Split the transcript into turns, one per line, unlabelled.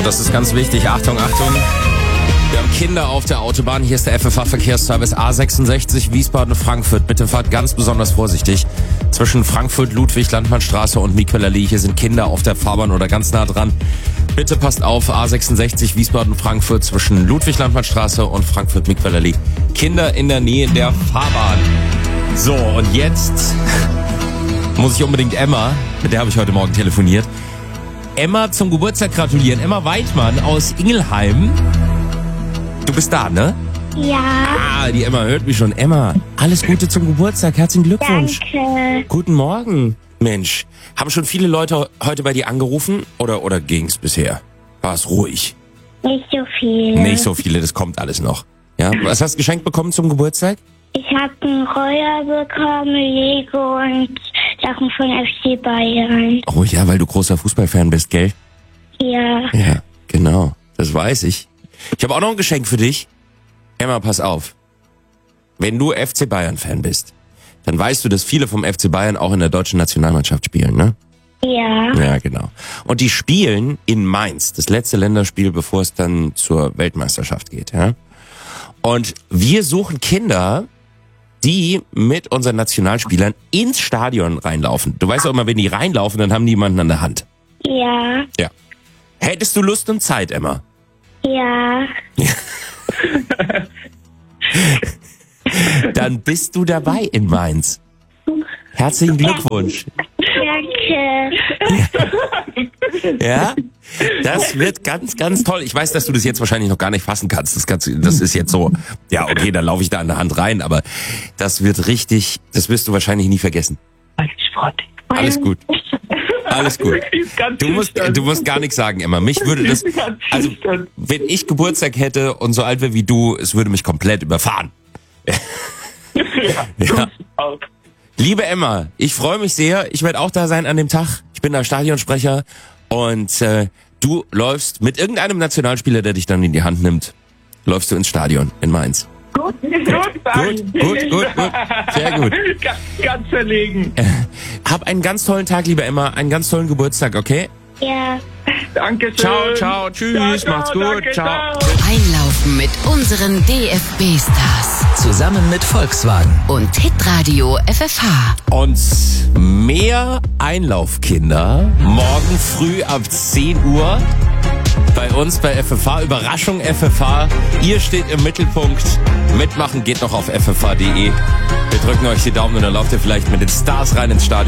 das ist ganz wichtig. Achtung, Achtung. Wir haben Kinder auf der Autobahn. Hier ist der FFH-Verkehrsservice A66 Wiesbaden-Frankfurt. Bitte fahrt ganz besonders vorsichtig. Zwischen Frankfurt, Ludwig, Landmannstraße und Miquellerlee. Hier sind Kinder auf der Fahrbahn oder ganz nah dran. Bitte passt auf, A66 Wiesbaden-Frankfurt zwischen Ludwig, Landmannstraße und Frankfurt, Miquellerlee. Kinder in der Nähe der Fahrbahn. So, und jetzt muss ich unbedingt Emma, mit der habe ich heute Morgen telefoniert, Emma zum Geburtstag gratulieren. Emma Weidmann aus Ingelheim. Du bist da, ne?
Ja.
Die Emma hört mich schon. Emma, alles Gute zum Geburtstag. Herzlichen Glückwunsch.
Danke.
Guten Morgen. Mensch, haben schon viele Leute heute bei dir angerufen? Oder ging's bisher? War es ruhig?
Nicht so viele.
Nicht so viele, das kommt alles noch. Ja, was hast du geschenkt bekommen zum Geburtstag?
Ich habe einen Roller bekommen, Lego und Sachen von FC Bayern.
Oh ja, weil du großer Fußballfan bist, gell?
Ja.
Ja, genau. Das weiß ich. Ich habe auch noch ein Geschenk für dich. Emma, pass auf. Wenn du FC Bayern-Fan bist, dann weißt du, dass viele vom FC Bayern auch in der deutschen Nationalmannschaft spielen, ne?
Ja.
Ja, genau. Und die spielen in Mainz, das letzte Länderspiel, bevor es dann zur Weltmeisterschaft geht, ja? Und wir suchen Kinder, die mit unseren Nationalspielern ins Stadion reinlaufen. Du weißt auch immer, wenn die reinlaufen, dann haben die jemanden an der Hand.
Ja.
Ja. Hättest du Lust und Zeit, Emma?
Ja.
Dann bist du dabei in Mainz. Herzlichen Glückwunsch.
Danke.
Ja? Das wird ganz, ganz toll. Ich weiß, dass du das jetzt wahrscheinlich noch gar nicht fassen kannst. Das ist jetzt so, ja, okay, dann laufe ich da an der Hand rein, aber das wird richtig, das wirst du wahrscheinlich nie vergessen. Alles gut. Alles gut. Du musst gar nichts sagen, Emma. Mich würde das, also, wenn ich Geburtstag hätte und so alt wäre wie du, es würde mich komplett überfahren. Ja. Liebe Emma, ich freue mich sehr. Ich werde auch da sein an dem Tag. Ich bin da Stadionsprecher und du läufst mit irgendeinem Nationalspieler, der dich dann in die Hand nimmt, läufst du ins Stadion in Mainz.
Gut.
Sehr gut.
Ganz verlegen.
Hab einen ganz tollen Tag, liebe Emma. Einen ganz tollen Geburtstag, okay?
Ja.
Dankeschön.
Ciao, tschüss, macht's gut,
danke,
ciao.
Einlaufen mit unseren DFB-Stars.
Zusammen mit Volkswagen.
Und Hitradio FFH.
Und mehr Einlaufkinder morgen früh ab 10 Uhr bei uns bei FFH. Überraschung FFH. Ihr steht im Mittelpunkt. Mitmachen geht noch auf ffh.de. Wir drücken euch die Daumen und dann lauft ihr vielleicht mit den Stars rein ins Stadion.